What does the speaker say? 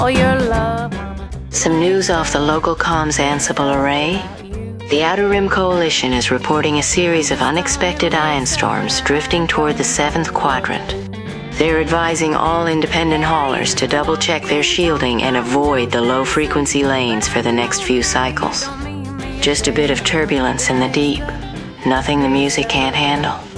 all your love. Some news off the local comms Ansible array. The Outer Rim Coalition is reporting a series of unexpected ion storms drifting toward the 7th quadrant. They're advising all independent haulers to double-check their shielding and avoid the low-frequency lanes for the next few cycles. Just a bit of turbulence in the deep. Nothing the music can't handle.